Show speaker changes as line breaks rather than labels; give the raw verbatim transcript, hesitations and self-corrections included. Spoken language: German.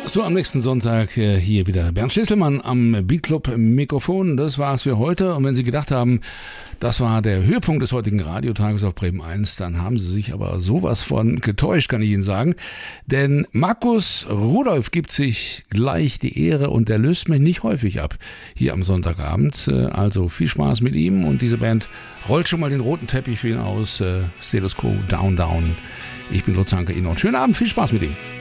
So, am nächsten Sonntag äh, hier wieder Bernd Schisselmann am Beatclub Mikrofon. Das war's für heute. Und wenn Sie gedacht haben, das war der Höhepunkt des heutigen Radiotages auf Bremen eins, dann haben Sie sich aber sowas von getäuscht, kann ich Ihnen sagen. Denn Markus Rudolph gibt sich gleich die Ehre und der löst mich nicht häufig ab hier am Sonntagabend. Also viel Spaß mit ihm und diese Band rollt schon mal den roten Teppich für ihn aus. Status Quo, Down, Down. Ich bin Lutz Hanke, Ihnen noch einen schönen Abend, viel Spaß mit ihm.